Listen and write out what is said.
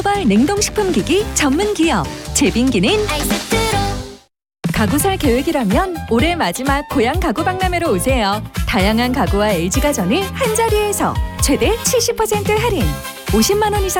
글로벌 냉동식품기기 전문기업 제빙기는 가구 살 계획이라면 올해 마지막 고향 가구 박람회로 오세요. 다양한 가구와 LG가전을 한자리에서 최대 70% 할인, 50만 원 이상